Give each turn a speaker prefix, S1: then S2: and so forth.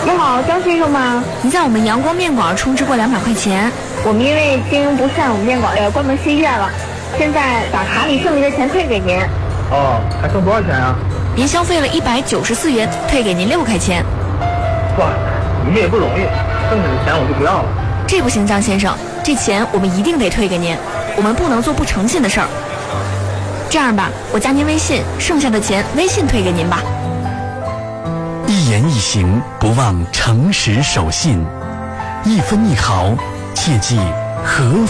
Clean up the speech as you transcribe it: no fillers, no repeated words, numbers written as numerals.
S1: 你好，张先生吗？
S2: 您在我们阳光面馆充值过200块钱。
S1: 我们因为经营不善，我们面馆关门歇业了，现在把卡里剩余的钱退给您。
S3: 哦，还剩多少钱啊？
S2: 您消费了194元，退给您6块钱。
S3: 哇，你们也不容易，剩下的钱我就不要了。
S2: 这不行，张先生，这钱我们一定得退给您，我们不能做不诚信的事儿。这样吧，我加您微信，剩下的钱微信退给您吧。
S4: 一言一行不忘诚实守信，一分一毫切记合